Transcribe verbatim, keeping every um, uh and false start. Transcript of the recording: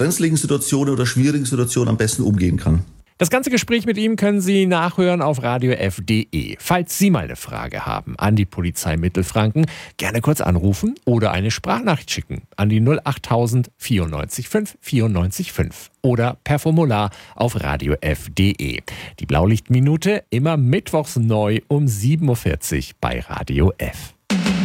brenzligen Situationen oder schwierigen Situationen am besten umgehen kann. Das ganze Gespräch mit ihm können Sie nachhören auf radio f punkt d e. Falls Sie mal eine Frage haben an die Polizei Mittelfranken, gerne kurz anrufen oder eine Sprachnachricht schicken an die null achttausend vierundneunzig fünf vierundneunzig fünf oder per Formular auf radio f punkt d e. Die Blaulichtminute immer mittwochs neu um sieben Uhr vierzig bei Radio F.